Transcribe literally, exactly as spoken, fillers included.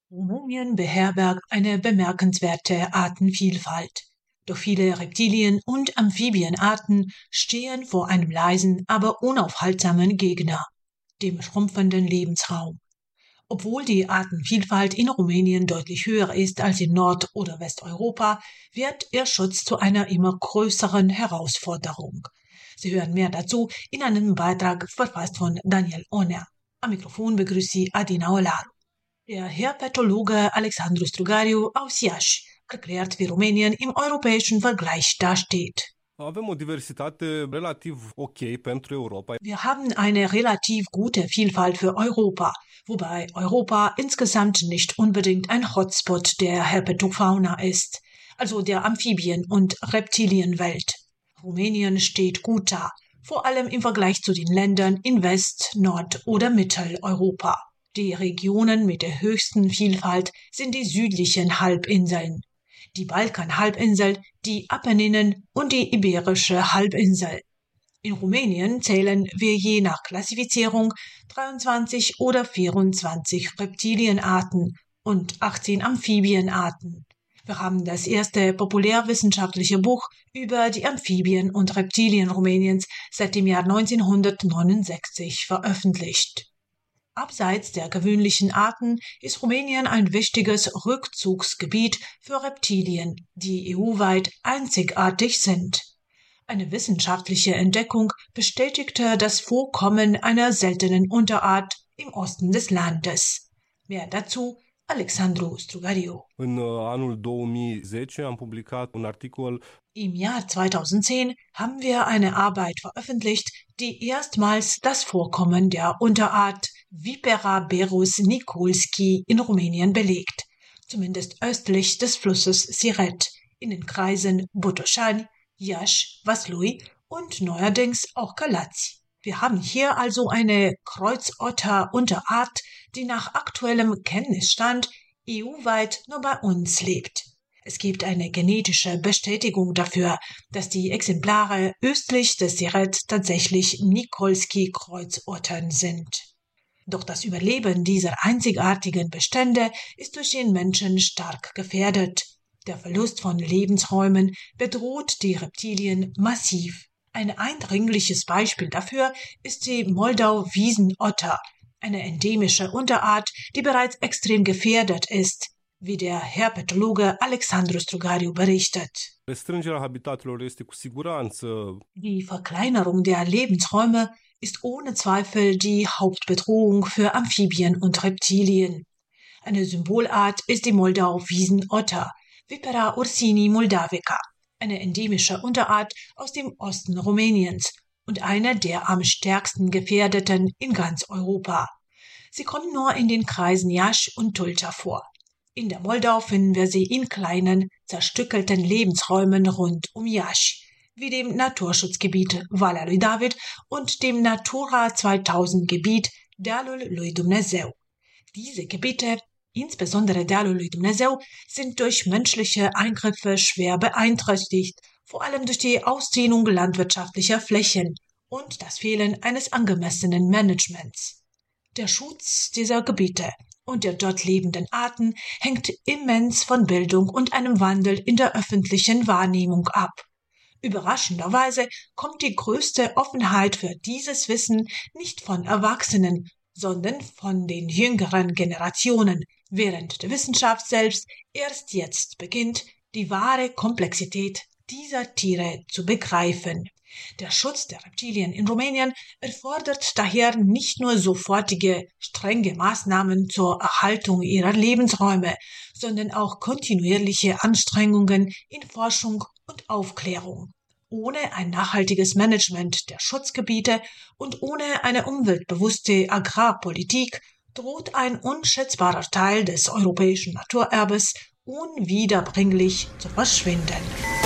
Rumänien beherbergt eine bemerkenswerte Artenvielfalt. Doch viele Reptilien- und Amphibienarten stehen vor einem leisen, aber unaufhaltsamen Gegner, dem schrumpfenden Lebensraum. Obwohl die Artenvielfalt in Rumänien deutlich höher ist als in Nord- oder Westeuropa, wird ihr Schutz zu einer immer größeren Herausforderung. Sie hören mehr dazu in einem Beitrag verfasst von Daniel Oner. Am Mikrofon begrüßt Sie Adina Olaru. Der Herpetologe Alexandru Strugariu aus Iași erklärt, wie Rumänien im europäischen Vergleich dasteht. Avem o diversitate relativ ok pentru Europa. Wir haben eine relativ gute Vielfalt für Europa, wobei Europa insgesamt nicht unbedingt ein Hotspot der Herpetofauna ist, also der Amphibien- und Reptilienwelt. Rumänien steht gut da, vor allem im Vergleich zu den Ländern in West-, Nord- oder Mitteleuropa. Die Regionen mit der höchsten Vielfalt sind die südlichen Halbinseln, die Balkanhalbinsel, die Apenninen und die Iberische Halbinsel. In Rumänien zählen wir je nach Klassifizierung dreiundzwanzig oder vierundzwanzig Reptilienarten und achtzehn Amphibienarten. Wir haben das erste populärwissenschaftliche Buch über die Amphibien und Reptilien Rumäniens seit dem Jahr neunzehnhundertneunundsechzig veröffentlicht. Abseits der gewöhnlichen Arten ist Rumänien ein wichtiges Rückzugsgebiet für Reptilien, die E U-weit einzigartig sind. Eine wissenschaftliche Entdeckung bestätigte das Vorkommen einer seltenen Unterart im Osten des Landes. Mehr dazu Alexandru Strugariu. În anul două mii zece am publicat un articol. Im Jahr zweitausendzehn haben wir eine Arbeit veröffentlicht, die erstmals das Vorkommen der Unterart Vipera berus nikolski in Rumänien belegt, zumindest östlich des Flusses Siret, in den Kreisen Botoșani, Iași, Vaslui und neuerdings auch Galați. Wir haben hier also eine Kreuzotter-Unterart, die nach aktuellem Kenntnisstand E U-weit nur bei uns lebt. Es gibt eine genetische Bestätigung dafür, dass die Exemplare östlich des Siret tatsächlich Nikolski-Kreuzottern sind. Doch das Überleben dieser einzigartigen Bestände ist durch den Menschen stark gefährdet. Der Verlust von Lebensräumen bedroht die Reptilien massiv. Ein eindringliches Beispiel dafür ist die Moldau-Wiesenotter, eine endemische Unterart, die bereits extrem gefährdet ist, wie der Herpetologe Alexandru Strugariu berichtet. Restrângerea habitatelor este cu siguranță. Die Verkleinerung der Lebensräume ist ohne Zweifel die Hauptbedrohung für Amphibien und Reptilien. Eine Symbolart ist die Moldau-Wiesenotter, Vipera ursini moldavica, eine endemische Unterart aus dem Osten Rumäniens und eine der am stärksten gefährdeten in ganz Europa. Sie kommen nur in den Kreisen Iași und Tulcea vor. In der Moldau finden wir sie in kleinen, zerstückelten Lebensräumen rund um Iași, wie dem Naturschutzgebiet Valea lui David und dem Natura zweitausend Gebiet Dealul lui Dumnezeu. Diese Gebiete, insbesondere Dealul lui Dumnezeu, sind durch menschliche Eingriffe schwer beeinträchtigt, vor allem durch die Ausdehnung landwirtschaftlicher Flächen und das Fehlen eines angemessenen Managements. Der Schutz dieser Gebiete und der dort lebenden Arten hängt immens von Bildung und einem Wandel in der öffentlichen Wahrnehmung ab. Überraschenderweise kommt die größte Offenheit für dieses Wissen nicht von Erwachsenen, sondern von den jüngeren Generationen, während die Wissenschaft selbst erst jetzt beginnt, die wahre Komplexität dieser Tiere zu begreifen. Der Schutz der Reptilien in Rumänien erfordert daher nicht nur sofortige, strenge Maßnahmen zur Erhaltung ihrer Lebensräume, sondern auch kontinuierliche Anstrengungen in Forschung und Aufklärung. Ohne ein nachhaltiges Management der Schutzgebiete und ohne eine umweltbewusste Agrarpolitik droht ein unschätzbarer Teil des europäischen Naturerbes unwiederbringlich zu verschwinden.